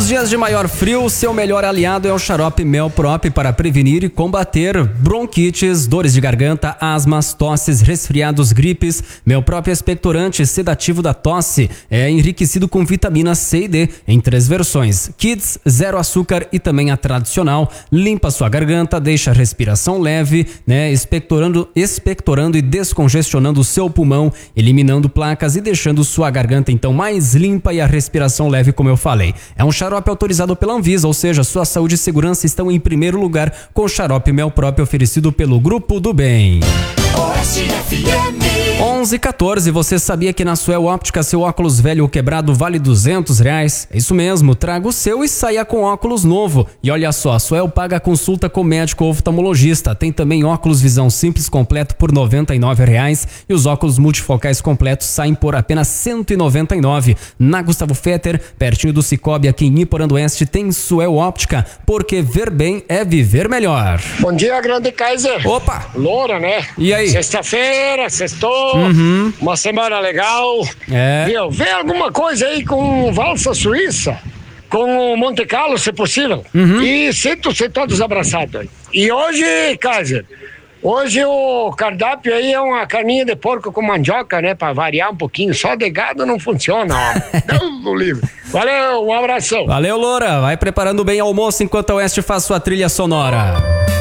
Nos dias de maior frio, seu melhor aliado é o xarope Melprop para prevenir e combater bronquites, dores de garganta, asmas, tosses, resfriados, gripes. Melprop é expectorante sedativo da tosse, é enriquecido com vitamina C e D em 3 versões: Kids, zero açúcar e também a tradicional. Limpa sua garganta, deixa a respiração leve, expectorando e descongestionando o seu pulmão, eliminando placas e deixando sua garganta então mais limpa e a respiração leve, como eu falei. É um xarope autorizado pela Anvisa, ou seja, sua saúde e segurança estão em primeiro lugar com o xarope Melprop oferecido pelo Grupo do Bem. 11:14. Você sabia que na Suel Óptica seu óculos velho ou quebrado vale R$200? É isso mesmo, traga o seu e saia com óculos novo. E olha só, a Suel paga a consulta com médico ou oftalmologista. Tem também óculos visão simples completo por R$99 e os óculos multifocais completos saem por apenas R$199. Na Gustavo Fetter, pertinho do Cicobi, aqui em Iporanduense, tem Suel Óptica, porque ver bem é viver melhor. Bom dia, grande Kaiser. Opa! Loura, né? E aí? Sexta-feira, sextou, uma semana legal. Viu? Vê alguma coisa aí com valsa suíça, com Monte Carlo, se possível. E sinto-se todos abraçados aí. E hoje, Kaiser, hoje o cardápio aí é uma carninha de porco com mandioca, né? Pra variar um pouquinho. Só de gado não funciona, ó. Deus do livre. Valeu, um abração. Valeu, Loura. Vai preparando bem o almoço enquanto a Oeste faz sua trilha sonora.